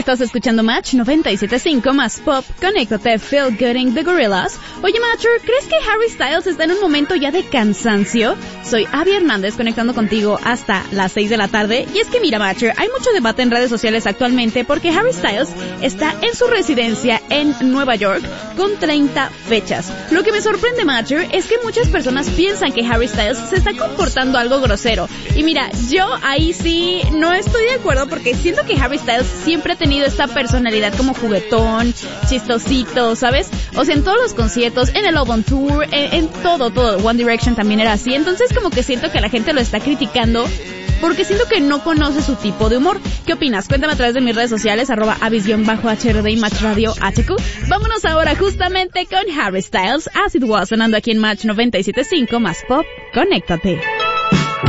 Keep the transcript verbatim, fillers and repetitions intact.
Estás escuchando Match noventa y siete punto cinco más pop. Conéctate, Feel Gooding the Gorillaz. Oye, Matcher, ¿crees que Harry Styles está en un momento ya de cansancio? Soy Abby Hernández conectando contigo hasta las seis de la tarde. Y es que mira, Matcher, hay mucho debate en redes sociales actualmente porque Harry Styles está en su residencia en Nueva York con treinta fechas. Lo que me sorprende, Matcher, es que muchas personas piensan que Harry Styles se está comportando algo grosero. Y mira, yo ahí sí no estoy de acuerdo porque siento que Harry Styles siempre ha tenido esta personalidad como juguetón, chistosito, ¿sabes? O sea, en todos los conciertos, en el Album Tour, en, en todo, todo. One Direction también era así. Entonces como que siento que la gente lo está criticando porque siento que no conoce su tipo de humor. ¿Qué opinas? Cuéntame a través de mis redes sociales, arroba avis-H R D y Match Radio H Q. Vámonos ahora justamente con Harry Styles, As It Was, sonando aquí en Match noventa y siete punto cinco más pop. Conéctate.